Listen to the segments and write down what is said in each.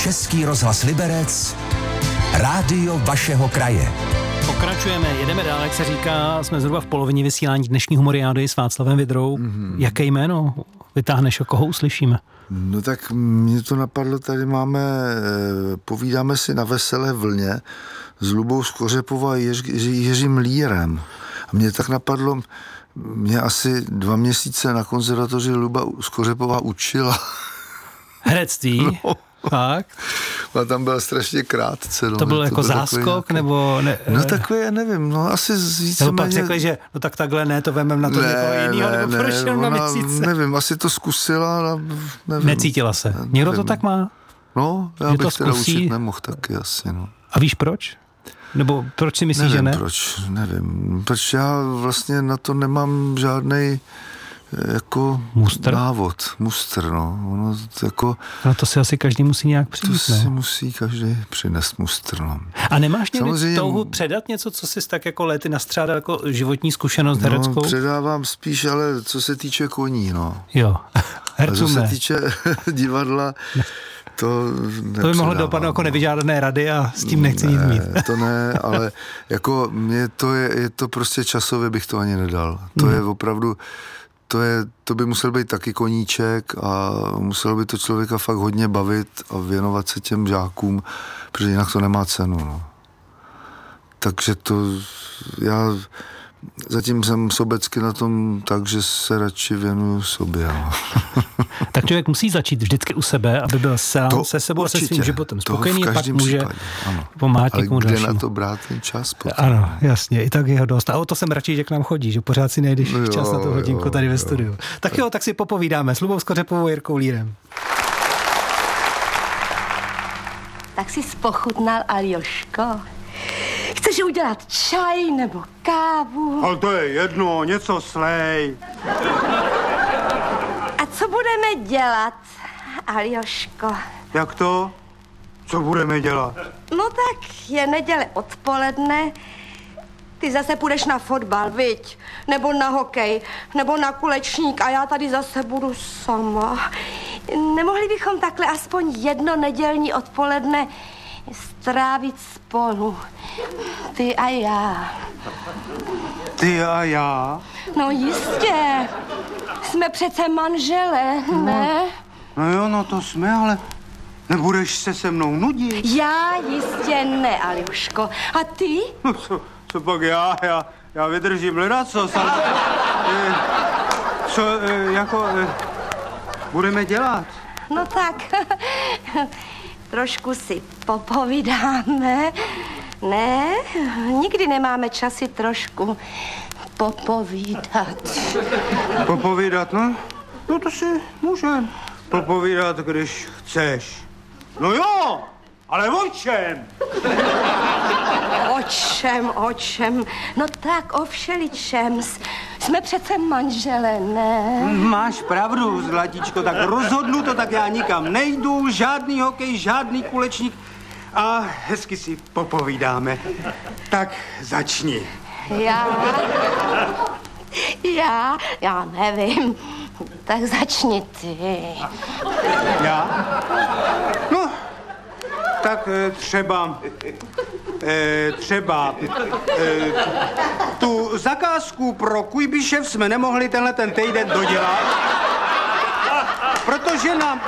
Český rozhlas Liberec, rádio vašeho kraje. Pokračujeme, jedeme dál, jak se říká, jsme zhruba v polovině vysílání dnešní Humoriády s Václavem Vidrou. Jaké jméno vytáhneš, o koho uslyšíme? No tak mě to napadlo, tady povídáme si na Veselé vlně s Lubou Skořepovou a Jiřím Lírem. A mě tak napadlo, mě asi 2 měsíce na konzervatoři Luba Skořepová učila. Herectví? No. Fakt? A tam byla strašně krátce. No. To bylo jako záskok, nebo... Ne, no takový, já nevím, no asi víceméně... Nebo pak řekli, že no tak takhle ne, to vememe na to někoho jiného, nebo proč jenom na měsíce? Nevím, asi to zkusila, nevím. Necítila se. Někdo to tak má? No, já bych teda učit nemohl taky asi, no. A víš proč? Nebo proč si myslíš, že ne? Nevím, proč já vlastně na to nemám žádnej jako mustr, no. Ono jako... No to si asi každý musí nějak přijít, to si musí každý přinést mustr, no. A nemáš někdy samozřejmě touhu předat něco, co jsi tak jako lety nastřádal jako životní zkušenost hereckou? No, předávám spíš, ale co se týče koní, no. Jo, hercům ne. Co se týče divadla, to by mohlo dopadnout jako nevyžádané rady a s tím nechci nic mít. To ne, ale jako mě je to prostě časově bych to ani nedal. To je opravdu, to by musel být taky koníček a muselo by to člověka fakt hodně bavit a věnovat se těm žákům, protože jinak to nemá cenu, no. Takže já zatím jsem sobecky na tom tak, že se radši věnuju sobě. No. Tak člověk musí začít vždycky u sebe, aby byl sám se sebou a se svým životem spokojený, pak může pomáhat někomu dalšímu. Ale kde na to brát ten čas potom? Ano, jasně, i tak je ho dost. A o to jsem radši, že k nám chodí, že pořád si nejdeš čas na tu hodinku tady ve studiu. Tak jo, tak si popovídáme s Lubou Skořepovou a Jirkou Lírem. Tak si spochutnal, Aljoško. Chceš udělat čaj nebo kávu? Ale to je jedno, něco slej. A co budeme dělat, Aljoško? Jak to? Co budeme dělat? No tak je neděle odpoledne. Ty zase půjdeš na fotbal, viď? Nebo na hokej, nebo na kulečník a já tady zase budu sama. Nemohli bychom takhle aspoň jedno nedělní odpoledne strávit spolu. Ty a já. Ty a já? No jistě. Jsme přece manželé, ne? No jo, no to jsme, ale nebudeš se mnou nudit? Já jistě ne, Aljuško. A ty? No co pak já vydržím ledacos, ale budeme dělat? No tak, trošku si popovídáme. Ne, nikdy nemáme časy trošku popovídat. Popovídat, no? No to si můžem popovídat, když chceš. No jo, ale o čem? O čem? No tak o všeličem. Jsme přece manželé, ne? Máš pravdu, zlatíčko, tak rozhodnu to, tak já nikam nejdu, žádný hokej, žádný kulečník a hezky si popovídáme. Tak začni. Já nevím. Tak začni ty. Já? No, tak třeba tu zakázku pro Kujbišev jsme nemohli tenhle týden dodělat, protože nám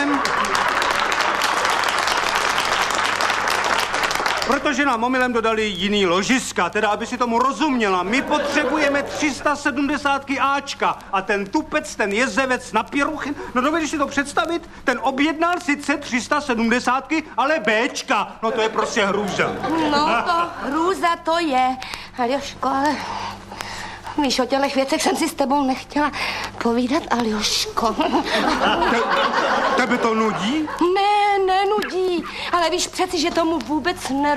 omylem dodali jiný ložiska, teda aby si tomu rozuměla. My potřebujeme 370 Ačka a ten tupec, ten jezevec na Pěruchin, no dovedeš si to představit? Ten objednal sice 370, ale Bčka, no to je prostě hrůza. No to hrůza to je, Aljoško, ale víš, o těchto věcech jsem si s tebou nechtěla povídat, Aljoško. Tebe to nudí? Ne, nenudí, ale víš přeci, že tomu vůbec